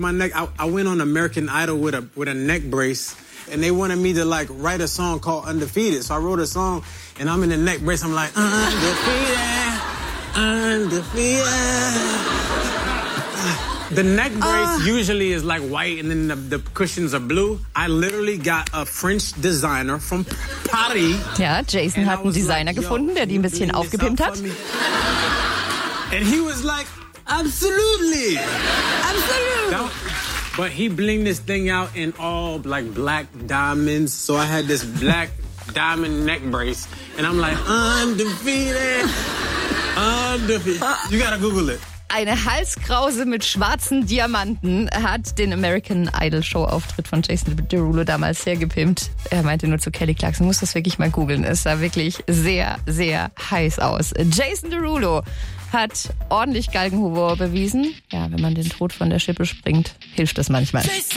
my neck. I went on American Idol with a neck brace, and they wanted me to like write a song called Undefeated. So I wrote a song, and I'm in the neck brace. I'm like, undefeated. The neck brace usually is like white, and then the cushions are blue. I literally got a French designer from Paris. Ja, Jason hat einen Designer gefunden, der die ein bisschen aufgepimpt hat. And he was like, absolutely. But he blinged this thing out in all like black diamonds. So I had this black diamond neck brace, and I'm like, undefeated. You gotta Google it. Eine Halskrause mit schwarzen Diamanten hat den American Idol Show-Auftritt von Jason Derulo damals sehr gepimpt. Er meinte nur zu Kelly Clarkson, muss das wirklich mal googeln. Es sah wirklich sehr, sehr heiß aus. Jason Derulo hat ordentlich Galgenhumor bewiesen. Ja, wenn man den Tod von der Schippe springt, hilft das manchmal.